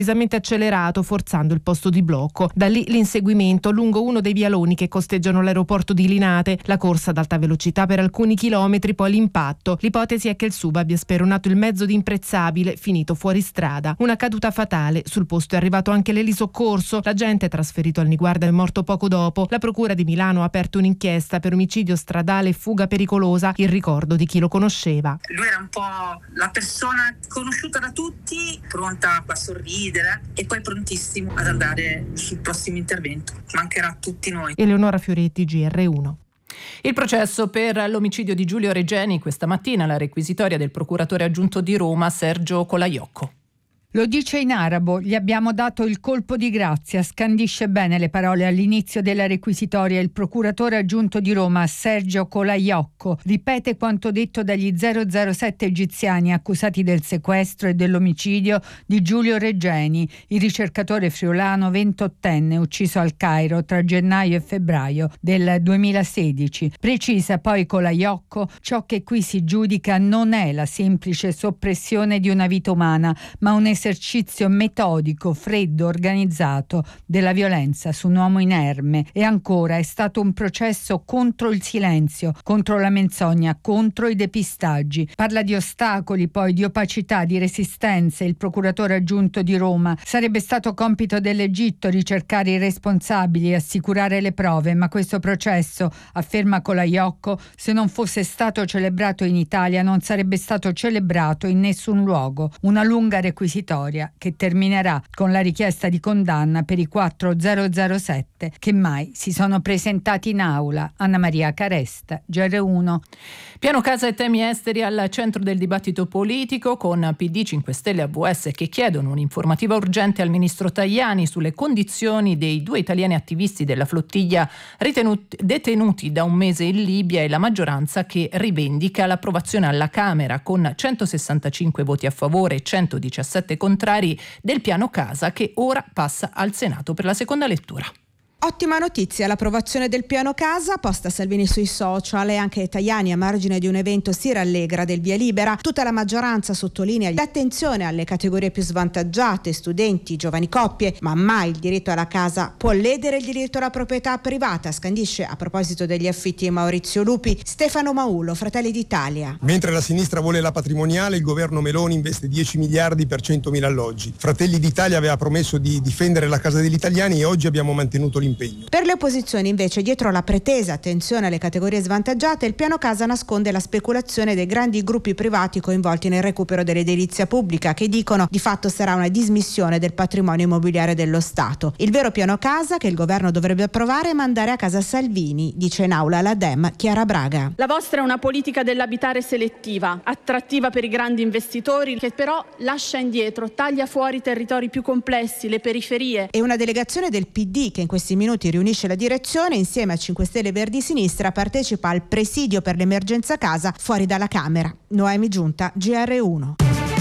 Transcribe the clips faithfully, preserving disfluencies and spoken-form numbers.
improvvisamente accelerato, forzando il posto di blocco. Da lì l'inseguimento lungo uno dei vialoni che costeggiano l'aeroporto di Linate, la corsa ad alta velocità per alcuni chilometri, poi l'impatto. L'ipotesi è che il sub abbia speronato il mezzo di imprezzabile, finito fuori strada. Una caduta fatale. Sul posto è arrivato anche l'elisoccorso. L'agente trasferito al Niguarda è morto poco dopo. La procura di Milano ha aperto un'inchiesta per omicidio stradale e fuga pericolosa. Il ricordo di chi lo conosceva. Lui era un po' la persona conosciuta da tutti, pronta a sorridere e poi prontissimo ad andare sul prossimo intervento. Mancherà a tutti noi. Eleonora Fioretti, G R uno. Il processo per l'omicidio di Giulio Regeni questa mattina, la requisitoria del procuratore aggiunto di Roma Sergio Colaiocco. Lo dice in arabo, gli abbiamo dato il colpo di grazia, scandisce bene le parole all'inizio della requisitoria il procuratore aggiunto di Roma Sergio Colaiocco, ripete quanto detto dagli zero zero sette egiziani accusati del sequestro e dell'omicidio di Giulio Regeni, il ricercatore friulano ventottenne ucciso al Cairo tra gennaio e febbraio del duemilasedici. Precisa poi Colaiocco, ciò che qui si giudica non è la semplice soppressione di una vita umana, ma un esercizio metodico, freddo, organizzato della violenza su un uomo inerme. E ancora è stato un processo contro il silenzio, contro la menzogna, contro i depistaggi. Parla di ostacoli, poi di opacità, di resistenze. Il procuratore aggiunto di Roma: sarebbe stato compito dell'Egitto ricercare i responsabili e assicurare le prove, ma questo processo, afferma Colaiocco, se non fosse stato celebrato in Italia non sarebbe stato celebrato in nessun luogo. Una lunga requisitoria che terminerà con la richiesta di condanna per i quattro zero zero sette che mai si sono presentati in aula. Anna Maria Caresta, G R uno. Piano casa e temi esteri al centro del dibattito politico, con P D, cinque Stelle e A V S che chiedono un'informativa urgente al ministro Tajani sulle condizioni dei due italiani attivisti della flottiglia ritenuti, detenuti da un mese in Libia, e la maggioranza che rivendica l'approvazione alla Camera con centosessantacinque voti a favore e centodiciassette contrari del piano casa, che ora passa al Senato per la seconda lettura. Ottima notizia, l'approvazione del piano casa, posta Salvini sui social, e anche Tajani a margine di un evento si rallegra del via libera. Tutta la maggioranza sottolinea l'attenzione alle categorie più svantaggiate, studenti, giovani coppie, ma mai il diritto alla casa può ledere il diritto alla proprietà privata, scandisce a proposito degli affitti Maurizio Lupi. Stefano Maulo, Fratelli d'Italia. Mentre la sinistra vuole la patrimoniale, il governo Meloni investe dieci miliardi per centomila alloggi. Fratelli d'Italia aveva promesso di difendere la casa degli italiani e oggi abbiamo mantenuto l'impegno. Per le opposizioni invece, dietro la pretesa attenzione alle categorie svantaggiate, il piano casa nasconde la speculazione dei grandi gruppi privati coinvolti nel recupero dell'edilizia pubblica, che dicono di fatto sarà una dismissione del patrimonio immobiliare dello Stato. Il vero piano casa che il governo dovrebbe approvare è mandare a casa Salvini, dice in aula la Dem Chiara Braga. La vostra è una politica dell'abitare selettiva, attrattiva per i grandi investitori, che però lascia indietro, taglia fuori i territori più complessi, le periferie. E una delegazione del P D che in questi minuti riunisce la direzione insieme a cinque Stelle Verdi Sinistra partecipa al presidio per l'emergenza casa fuori dalla Camera. Noemi Giunta, G R uno.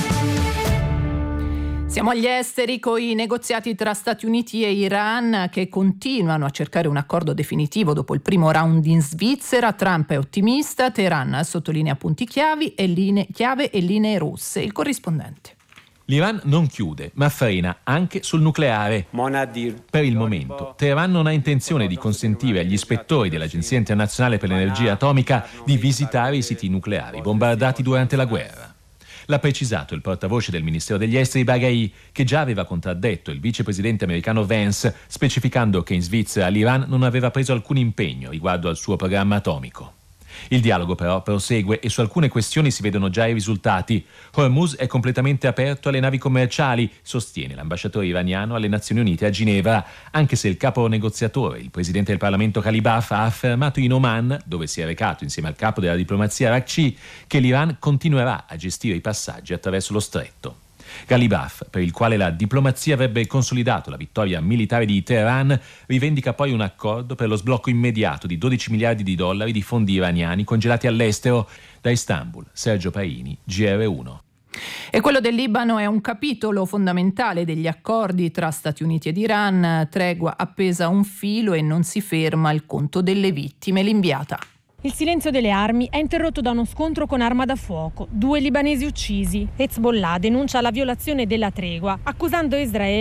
Siamo agli esteri, con i negoziati tra Stati Uniti e Iran che continuano a cercare un accordo definitivo dopo il primo round in Svizzera. Trump è ottimista, Teheran sottolinea punti chiavi e linee, chiave e linee rosse. Il corrispondente. L'Iran non chiude, ma frena anche sul nucleare. Per il momento, Teheran non ha intenzione di consentire agli ispettori dell'Agenzia Internazionale per l'Energia Atomica di visitare i siti nucleari bombardati durante la guerra. L'ha precisato il portavoce del Ministero degli Esteri Baghai, che già aveva contraddetto il vicepresidente americano Vance, specificando che in Svizzera l'Iran non aveva preso alcun impegno riguardo al suo programma atomico. Il dialogo però prosegue e su alcune questioni si vedono già i risultati. Hormuz è completamente aperto alle navi commerciali, sostiene l'ambasciatore iraniano alle Nazioni Unite a Ginevra, anche se il capo negoziatore, il presidente del Parlamento Ghalibaf, ha affermato in Oman, dove si è recato insieme al capo della diplomazia Araghchi, che l'Iran continuerà a gestire i passaggi attraverso lo stretto. Ghalibaf, per il quale la diplomazia avrebbe consolidato la vittoria militare di Teheran, rivendica poi un accordo per lo sblocco immediato di dodici miliardi di dollari di fondi iraniani congelati all'estero. Da Istanbul, Sergio Paini, G R uno. E quello del Libano è un capitolo fondamentale degli accordi tra Stati Uniti ed Iran. Tregua appesa a un filo e non si ferma il conto delle vittime. L'inviata. Il silenzio delle armi è interrotto da uno scontro con arma da fuoco. Due libanesi uccisi. Hezbollah denuncia la violazione della tregua, accusando Israele